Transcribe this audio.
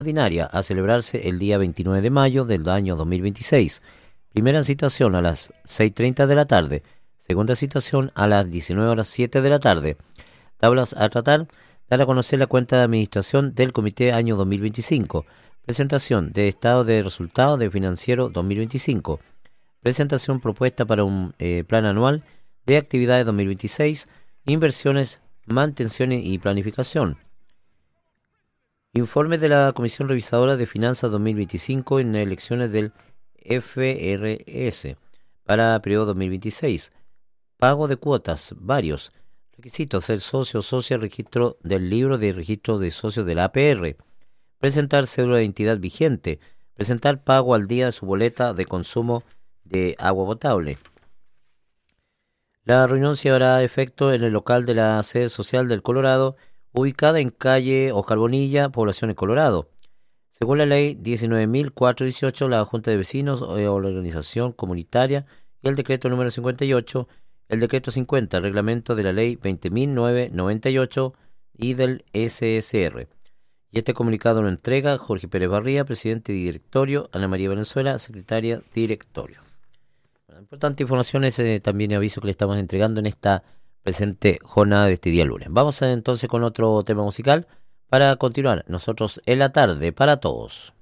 ordinaria a celebrarse el día 29 de mayo del año 2026. Primera citación a las 6:30 de la tarde. Segunda citación a las 19:07 de la tarde. Tablas a tratar: dar a conocer la cuenta de administración del Comité año 2025. Presentación de estado de resultados de financiero 2025. Presentación propuesta para un plan anual de actividades 2026. Inversiones, mantenciones y planificación. Informe de la Comisión Revisadora de Finanzas 2025 en elecciones del FRS para periodo 2026. Pago de cuotas, varios. Requisitos: ser socio o socia, registro del libro de registro de socios de la APR. Presentar cédula de identidad vigente. Presentar pago al día de su boleta de consumo de agua potable. La reunión se hará efecto en el local de la sede social del Colorado, ubicada en calle Oscar Bonilla, Poblaciones Colorado. Según la ley 19.418, la Junta de Vecinos o la organización comunitaria y el decreto número 58, el decreto 50, el reglamento de la ley 20.998 y del SSR. Y este comunicado lo entrega Jorge Pérez Barría, presidente de directorio, Ana María Valenzuela, secretaria directorio. Importante información es también aviso que le estamos entregando en esta presente jornada de este día lunes. Vamos entonces con otro tema musical para continuar nosotros en la tarde para todos.